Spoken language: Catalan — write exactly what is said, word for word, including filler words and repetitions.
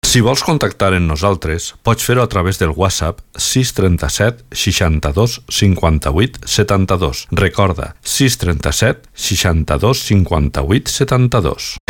Si vols contactar amb nosaltres, pots fer-ho a través del WhatsApp sis trenta-set seixanta-dos cinquanta-vuit setanta-dos. Recorda, sis trenta-set seixanta-dos cinquanta-vuit setanta-dos.